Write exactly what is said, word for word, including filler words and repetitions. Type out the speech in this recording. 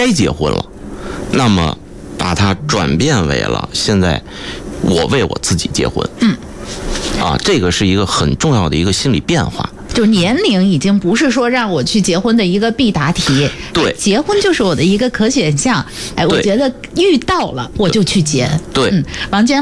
该结婚了，那么把它转变为了现在我为我自己结婚。 嗯， 啊，这个是一个很重要的一个心理变化。 就年龄已经不是说让我去结婚的一个必答题， 对， 结婚就是我的一个可选项。哎，我觉得遇到了我就去结。 对， 嗯，王娟。